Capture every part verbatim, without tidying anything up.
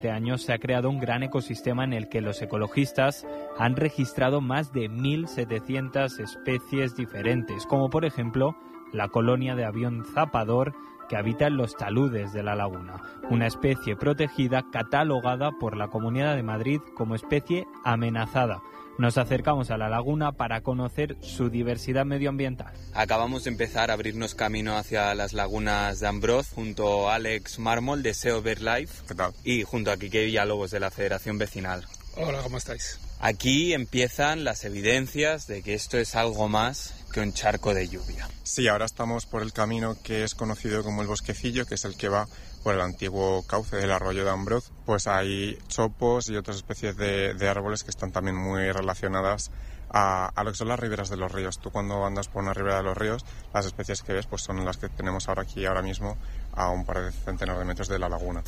Este año se ha creado un gran ecosistema en el que los ecologistas han registrado más de mil setecientas especies diferentes, como por ejemplo la colonia de avión zapador que habita en los taludes de la laguna, una especie protegida catalogada por la Comunidad de Madrid como especie amenazada. Nos acercamos a la laguna para conocer su diversidad medioambiental. Acabamos de empezar a abrirnos camino hacia las lagunas de Ambroz junto a Alex Mármol de SEO BirdLife. ¿Qué tal? Y junto a Quique Villalobos de la Federación Vecinal. Hola, ¿cómo estáis? Aquí empiezan las evidencias de que esto es algo más que un charco de lluvia. Sí, ahora estamos por el camino que es conocido como el Bosquecillo, que es el que va por el antiguo cauce del arroyo de Ambroz. Pues hay chopos y otras especies de, de árboles que están también muy relacionadas a, a lo que son las riberas de los ríos. Tú cuando andas por una ribera de los ríos, las especies que ves pues son las que tenemos ahora aquí, ahora mismo, a un par de centenares de metros de la laguna.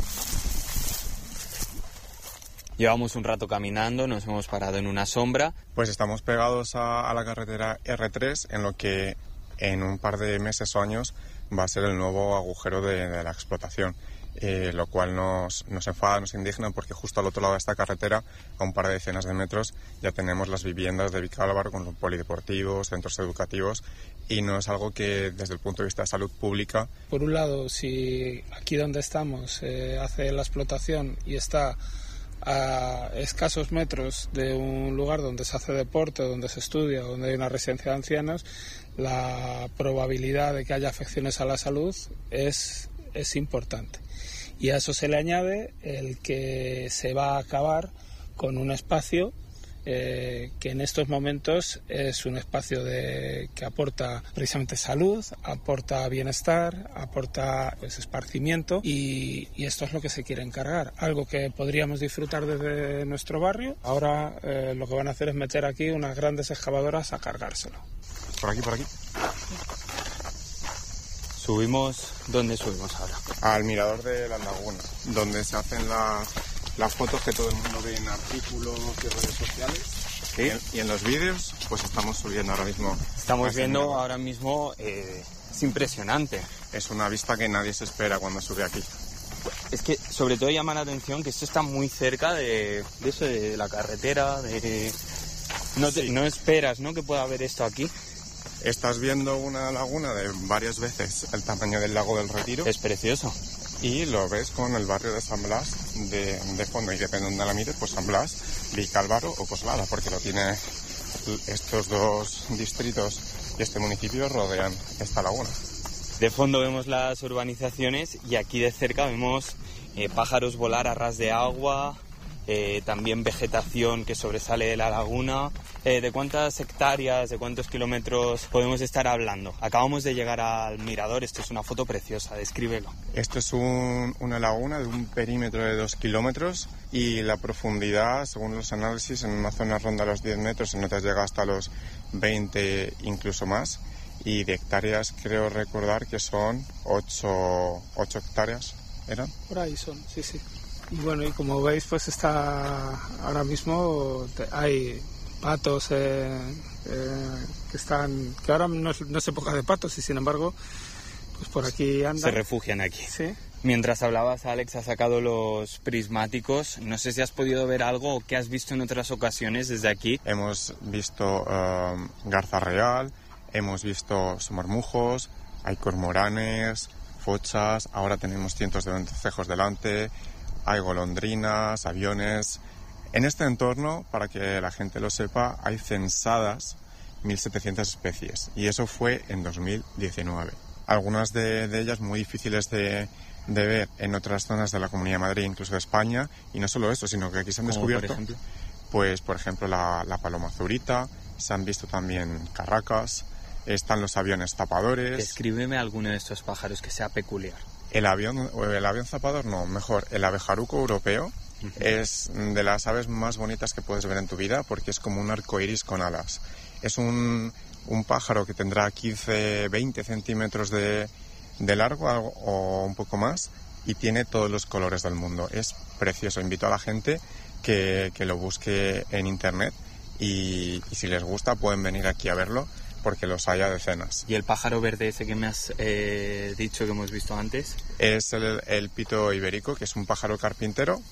Llevamos un rato caminando, nos hemos parado en una sombra. Pues estamos pegados a, a la carretera erre tres, en lo que en un par de meses o años va a ser el nuevo agujero de, de la explotación, eh, lo cual nos, nos enfada, nos indigna, porque justo al otro lado de esta carretera, a un par de decenas de metros, ya tenemos las viviendas de Vicálvaro con los polideportivos, centros educativos, y no es algo que desde el punto de vista de salud pública... Por un lado, si aquí donde estamos eh, hace la explotación y está a escasos metros de un lugar donde se hace deporte, donde se estudia, donde hay una residencia de ancianos, la probabilidad de que haya afecciones a la salud es, es importante. Y a eso se le añade el que se va a acabar con un espacio eh, que en estos momentos es un espacio de, que aporta precisamente salud, aporta bienestar, aporta pues, esparcimiento y, y esto es lo que se quiere encargar. Algo que podríamos disfrutar desde nuestro barrio, ahora eh, lo que van a hacer es meter aquí unas grandes excavadoras a cargárselo. Por aquí, por aquí. Subimos... ¿Dónde subimos ahora? Al mirador de la laguna, donde se hacen la, las fotos que todo el mundo ve en artículos y redes sociales. ¿Sí? Y, en, y en los vídeos, pues estamos subiendo ahora mismo. Estamos viendo mirador. Ahora mismo, eh, es impresionante. Es una vista que nadie se espera cuando sube aquí. Es que sobre todo llama la atención que esto está muy cerca de, de eso, de la carretera, de... No, te, sí. no esperas, ¿no?, que pueda haber esto aquí. Estás viendo una laguna de varias veces el tamaño del lago del Retiro. Es precioso. Y lo ves con el barrio de San Blas de, de fondo, y depende de donde la mires, pues San Blas, Vicálvaro o Coslada, porque lo tiene estos dos distritos y este municipio rodean esta laguna. De fondo vemos las urbanizaciones y aquí de cerca vemos eh, pájaros volar a ras de agua, eh, también vegetación que sobresale de la laguna. Eh, ¿De cuántas hectáreas, de cuántos kilómetros podemos estar hablando? Acabamos de llegar al mirador, esto es una foto preciosa, descríbelo. Esto es un, una laguna de un perímetro de dos kilómetros y la profundidad, según los análisis, en una zona ronda los diez metros, en otras llega hasta los veinte, incluso más. Y de hectáreas creo recordar que son ocho hectáreas, ¿eran? Por ahí son, sí, sí. Y bueno, y como veis, pues está ahora mismo, hay patos eh, eh, que están, que ahora no es, no es época de patos y sin embargo, pues por aquí andan. Se refugian aquí. Sí. Mientras hablabas, Alex ha sacado los prismáticos. No sé si has podido ver algo o qué has visto en otras ocasiones desde aquí. Hemos visto uh, garza real, hemos visto somarmujos, hay cormoranes, fochas, ahora tenemos cientos de vencejos delante, hay golondrinas, aviones. En este entorno, para que la gente lo sepa, hay censadas mil setecientas especies y eso fue en dos mil diecinueve. Algunas de, de ellas muy difíciles de, de ver en otras zonas de la Comunidad de Madrid, incluso de España, y no solo eso, sino que aquí se han descubierto, por ejemplo? pues por ejemplo la, la paloma zurita, se han visto también carracas, están los aviones zapadores. Descríbeme alguno de estos pájaros que sea peculiar. El avión, el avión zapador no, mejor, el abejaruco europeo. Uh-huh. Es de las aves más bonitas que puedes ver en tu vida porque es como un arco iris con alas. Es un, un pájaro que tendrá quince, veinte centímetros de, de largo o un poco más y tiene todos los colores del mundo. Es precioso. Invito a la gente que, que lo busque en internet y, y si les gusta pueden venir aquí a verlo porque los hay a decenas. ¿Y el pájaro verde ese que me has eh, dicho que hemos visto antes? Es el, el pito ibérico, que es un pájaro carpintero